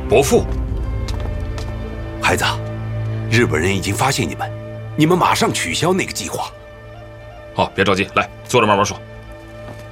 伯父， 孩子，日本人已经发现你们，你们马上取消那个计划。 好，别着急，来坐着慢慢说。